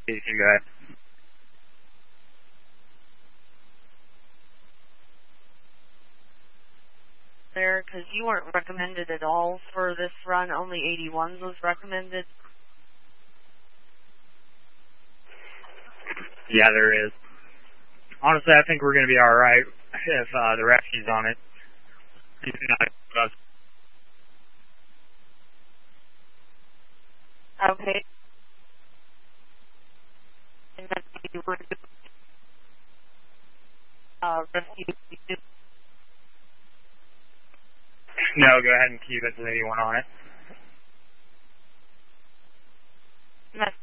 You can go ahead. There, because you weren't recommended at all for this run. Only 81s was recommended. Yeah, there is. Honestly, I think we're going to be all right if the rescue's on it. Okay. And then you would rescue. No, go ahead and keep it with 81 on it.